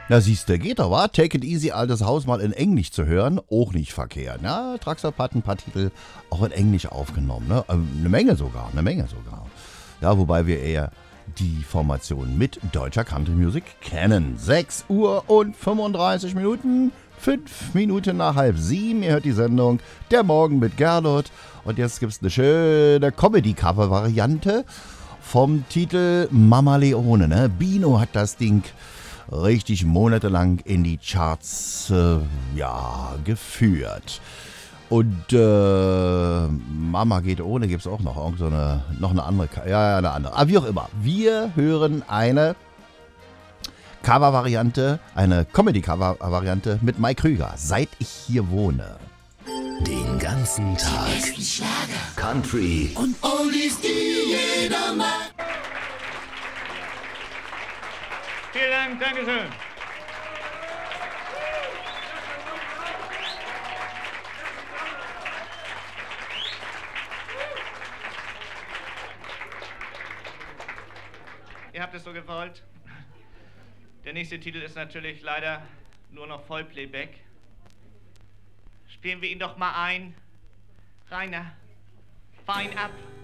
Na siehste, geht doch, wa? Take it easy, altes Haus mal in Englisch zu hören, auch nicht verkehrt. Ja, Traxop hat ein paar Titel auch in Englisch aufgenommen, ne? Eine Menge sogar. Ja, wobei wir eher die Formation mit deutscher Country Music kennen. 6 Uhr und 35 Minuten, 5 Minuten nach halb 7. Ihr hört die Sendung Der Morgen mit Gernot. Und jetzt gibt es eine schöne Comedy-Cover-Variante vom Titel Mama Leone. Ne? Bino hat das Ding richtig monatelang in die Charts geführt. Und Mama geht ohne gibt es auch noch. Noch eine andere. Ja, eine andere. Aber wie auch immer. Wir hören eine Cover-Variante, eine Comedy-Cover-Variante mit Mike Krüger. Seit ich hier wohne. Den ganzen Tag. Country und Oldies, die jeder mag. Vielen Dank, Dankeschön. Ihr habt es so gewollt. Der nächste Titel ist natürlich leider nur noch Vollplayback. Spielen wir ihn doch mal ein. Rainer, fahr ihn ab.